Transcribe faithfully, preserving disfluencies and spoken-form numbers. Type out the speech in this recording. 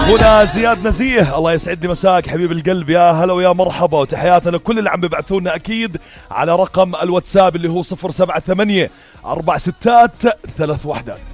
اخونا زياد نزيه، الله يسعد مساك حبيب القلب، يا هلا ويا مرحبا، وتحياتنا لكل اللي عم بيبعثونا اكيد على رقم الواتساب اللي هو صفر سبعة ثمانية أربع ستات ثلاث وحدات.